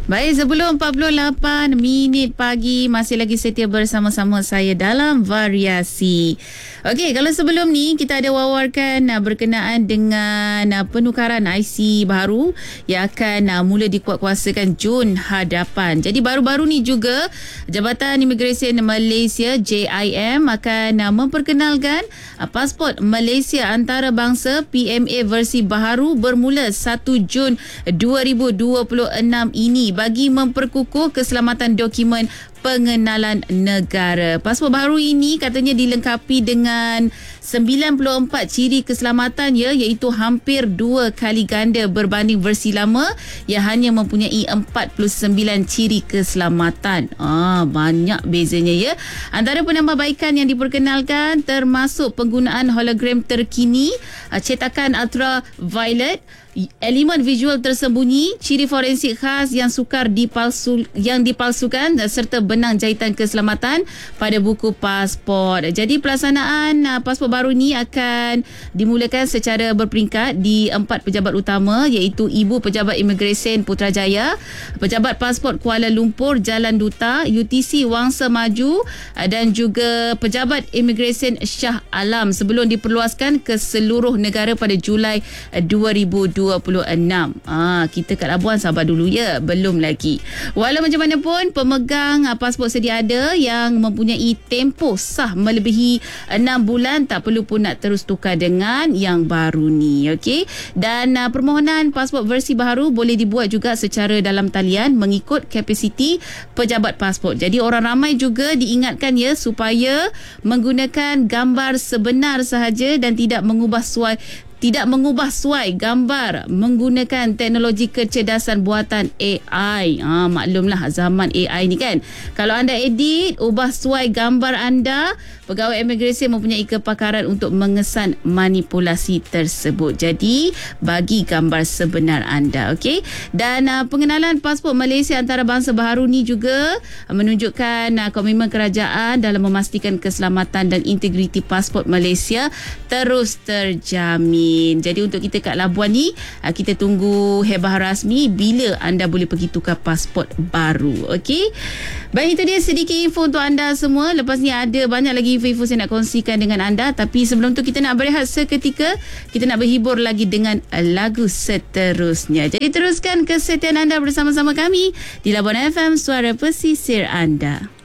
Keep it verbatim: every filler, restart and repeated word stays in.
Baik, sebelum empat puluh lapan minit pagi, masih lagi setia bersama-sama saya dalam Variasi. Okey, kalau sebelum ni kita ada wawarkan uh, berkenaan dengan uh, penukaran I C baru yang akan uh, mula dikuatkuasakan Jun hadapan. Jadi baru-baru ni juga Jabatan Imigresen Malaysia J I M akan uh, memperkenalkan uh, pasport Malaysia antarabangsa P M A versi baharu bermula satu Jun dua ribu dua puluh enam ini bagi memperkukuh keselamatan dokumen pengenalan negara. Pasport baru ini katanya dilengkapi dengan sembilan puluh empat ciri keselamatan ya, iaitu hampir dua kali ganda berbanding versi lama yang hanya mempunyai empat puluh sembilan ciri keselamatan. Ah, banyak bezanya ya. Antara penambahbaikan yang diperkenalkan termasuk penggunaan hologram terkini, cetakan ultraviolet, elemen visual tersembunyi, ciri forensik khas yang sukar dipalsu yang dipalsukan serta benang jahitan keselamatan pada buku pasport. Jadi pelaksanaan uh, pasport baru ni akan dimulakan secara berperingkat di empat pejabat utama, iaitu Ibu Pejabat Imigresen Putrajaya, Pejabat Pasport Kuala Lumpur Jalan Duta, U T C Wangsa Maju uh, dan juga Pejabat Imigresen Shah Alam sebelum diperluaskan ke seluruh negara pada Julai uh, dua ribu dua puluh enam. Ah, kita kat Labuan sabar dulu ya, belum lagi. Walau macam mana pun, pemegang uh, pasport sedia ada yang mempunyai tempoh sah melebihi enam bulan tak perlu pun nak terus tukar dengan yang baru ni. Okey. Dan uh, permohonan pasport versi baru boleh dibuat juga secara dalam talian mengikut kapasiti pejabat pasport. Jadi orang ramai juga diingatkan ya supaya menggunakan gambar sebenar sahaja dan tidak mengubah suai tidak mengubah suai gambar menggunakan teknologi kecerdasan buatan A I. Ha, maklumlah zaman A I ni kan. Kalau anda edit, ubah suai gambar anda, pegawai imigresen mempunyai kepakaran untuk mengesan manipulasi tersebut. Jadi, bagi gambar sebenar anda. Okey. Dan uh, pengenalan pasport Malaysia antarabangsa baharu ni juga uh, menunjukkan uh, komitmen kerajaan dalam memastikan keselamatan dan integriti pasport Malaysia terus terjamin. Jadi untuk kita kat Labuan ni, kita tunggu hebah rasmi bila anda boleh pergi tukar pasport baru. Okey. Baik, itu dia sedikit info untuk anda semua. Lepas ni ada banyak lagi info-info saya nak kongsikan dengan anda, tapi sebelum tu kita nak berehat seketika. Kita nak berhibur lagi dengan lagu seterusnya. Jadi teruskan kesetiaan anda bersama-sama kami di Labuan F M, suara pesisir anda.